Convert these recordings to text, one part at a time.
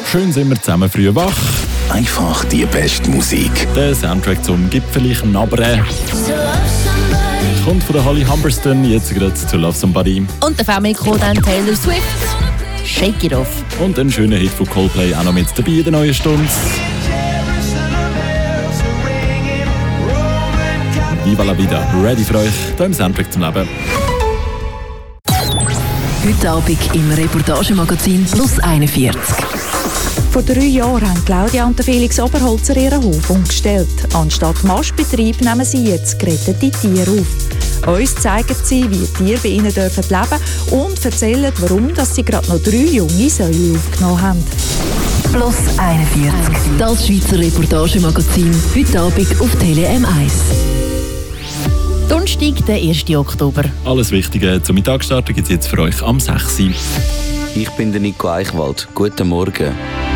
Schön sind wir zusammen früh wach. Einfach die beste Musik. Der Soundtrack zum Gipfelchen Nabere kommt von der Holly Humberston, jetzt gerade zu Love Somebody. Und der Famiko dann Taylor Swift, Shake It Off. Und ein schöner Hit von Coldplay auch noch mit dabei in der neuen Stunde. Viva la vida, ready für euch, hier im Soundtrack zum Leben. Heute Abend im Reportagemagazin Plus 41. Vor 3 Jahren haben Claudia und Felix Oberholzer ihren Hof umgestellt. Anstatt Mastbetrieb nehmen sie jetzt gerettete Tiere auf. Uns zeigen sie, wie Tiere bei ihnen leben dürfen und erzählen, warum dass sie gerade noch 3 junge Säue aufgenommen haben. Plus 41. Das Schweizer Reportagemagazin. Heute Abend auf Tele M1. Donnerstag, der 1. Oktober. Alles Wichtige zum Mittagsstarten gibt es jetzt für euch am 6. Ich bin der Nico Eichwald. Guten Morgen.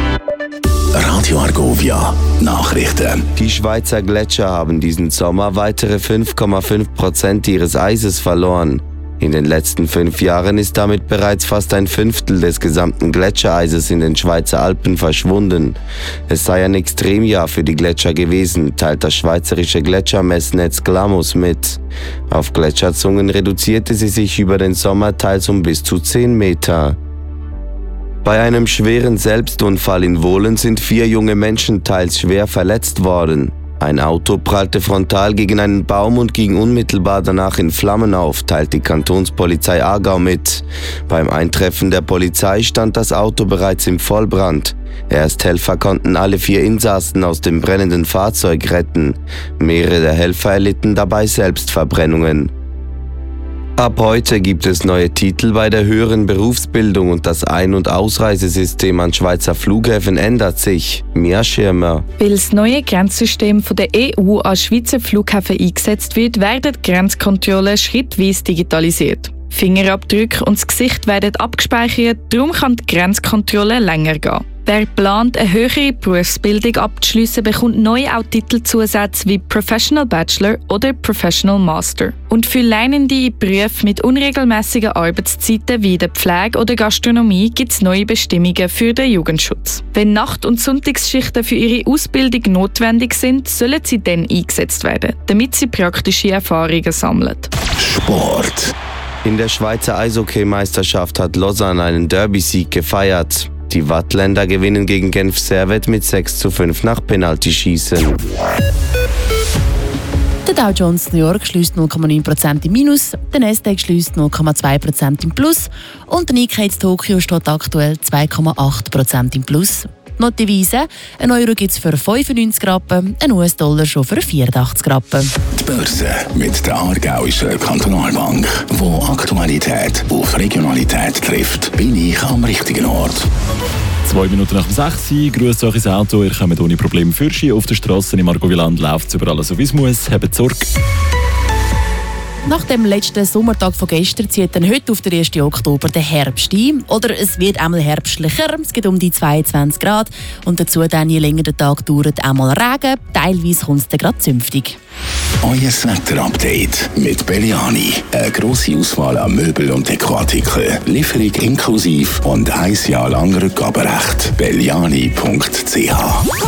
Radio Argovia, Nachrichten. Die Schweizer Gletscher haben diesen Sommer weitere 5,5% ihres Eises verloren. In den letzten 5 Jahren ist damit bereits fast ein Fünftel des gesamten Gletschereises in den Schweizer Alpen verschwunden. Es sei ein Extremjahr für die Gletscher gewesen, teilt das schweizerische Gletschermessnetz Glamus mit. Auf Gletscherzungen reduzierte sie sich über den Sommer teils um bis zu 10 Meter. Bei einem schweren Selbstunfall in Wohlen sind 4 junge Menschen teils schwer verletzt worden. Ein Auto prallte frontal gegen einen Baum und ging unmittelbar danach in Flammen auf, teilt die Kantonspolizei Aargau mit. Beim Eintreffen der Polizei stand das Auto bereits im Vollbrand. Ersthelfer konnten alle 4 Insassen aus dem brennenden Fahrzeug retten. Mehrere der Helfer erlitten dabei Selbstverbrennungen. Ab heute gibt es neue Titel bei der höheren Berufsbildung und das Ein- und Ausreisesystem an Schweizer Flughäfen ändert sich. Mia Schirmer. Weil das neue Grenzsystem von der EU an Schweizer Flughäfen eingesetzt wird, werden die Grenzkontrollen schrittweise digitalisiert. Fingerabdrücke und das Gesicht werden abgespeichert, darum kann die Grenzkontrolle länger gehen. Wer plant, eine höhere Berufsbildung abzuschliessen, bekommt neu auch Titelzusätze wie Professional Bachelor oder Professional Master. Und für Lernende in Berufen mit unregelmäßigen Arbeitszeiten wie der Pflege oder Gastronomie gibt es neue Bestimmungen für den Jugendschutz. Wenn Nacht- und Sonntagsschichten für ihre Ausbildung notwendig sind, sollen sie dann eingesetzt werden, damit sie praktische Erfahrungen sammeln. Sport. In der Schweizer Eishockey-Meisterschaft hat Lausanne einen Derby-Sieg gefeiert. Die Wattländer gewinnen gegen Genf Servette mit 6:5 nach Penaltyschießen. Der Dow Jones New York schließt 0,9% im Minus, der Nasdaq schließt 0,2% im Plus und der Nikkei in Tokio steht aktuell 2,8% im Plus. Noch die Devise: ein Euro gibt es für 95 Rappen, ein US-Dollar schon für 84 Rappen. Die Börse mit der Aargauischen Kantonalbank, wo Aktualität auf Regionalität trifft, bin ich am richtigen Ort. 2 Minuten nach dem 6. Grüßt euch ins Auto, ihr kommt ohne Probleme fürschen. Auf der Straße im Argovieland läuft es überall so wie es muss. Habt Sorge. Nach dem letzten Sommertag von gestern zieht dann heute auf den 1. Oktober der Herbst ein. Oder es wird einmal herbstlicher, es geht um die 22 Grad. Und dazu dann, je länger der Tag dauert, einmal Regen. Teilweise kommt es dann gerade zünftig. Euer Wetter-Update mit Belliani. Eine grosse Auswahl an Möbel- und Dekoartikeln. Lieferung inklusive und 1 Jahr lang Rückgaberecht. Belliani.ch